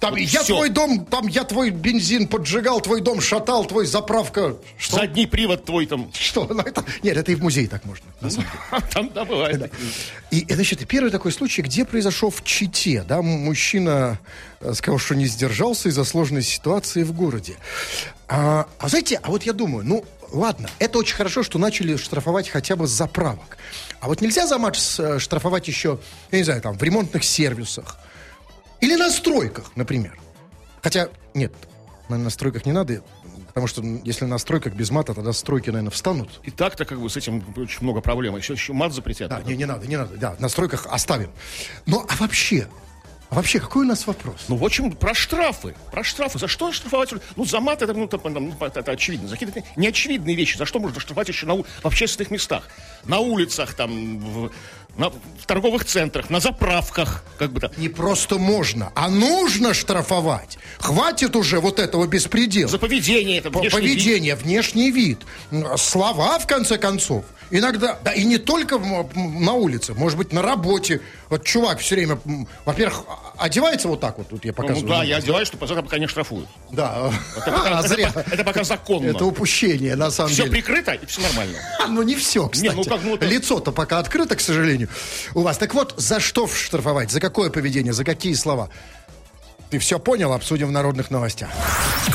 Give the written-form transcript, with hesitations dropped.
Там, Вот я всё. твой дом, там я твой бензин поджигал, твой дом шатал, твой заправка. Что? Задний привод твой там. Что? Ну, это... Нет, это и в музее так можно, на самом деле. Там, да, бывает. Да. И, значит, и первый такой случай, где произошел в Чите, да, мужчина сказал, что не сдержался из-за сложной ситуации в городе. А знаете, а вот я думаю, ну, ладно, это очень хорошо, что начали штрафовать хотя бы с заправок. А вот нельзя за матч штрафовать еще, я не знаю, там, в ремонтных сервисах или на стройках, например. Хотя, нет, наверное, на стройках не надо, потому что если на стройках без мата, тогда стройки, наверное, встанут. И так-то как бы с этим очень много проблем. Еще мат запретят. Да, не надо, да, на стройках оставим. Ну, а вообще, какой у нас вопрос? Ну, в общем, про штрафы. За что штрафовать? Ну, за мат, это очевидно. За какие-то неочевидные вещи. За что можно штрафовать еще в общественных местах? На улицах, там, в торговых центрах, на заправках. Как бы, да. Не просто можно, а нужно штрафовать. Хватит уже вот этого беспредела. За поведение. Это поведение, внешний вид. Слова, в конце концов. Иногда, да и не только на улице, может быть, на работе. Вот чувак все время, во-первых, одевается вот так вот, тут я показываю. Ну да, я одеваюсь, что за это пока не штрафуют. Да. Это пока законно. Это упущение, на самом деле. Все прикрыто, и все нормально. Ну, не все, кстати. Лицо-то пока открыто, к сожалению, у вас. Так вот, за что штрафовать? За какое поведение? За какие слова? Ты все понял? Обсудим в народных новостях.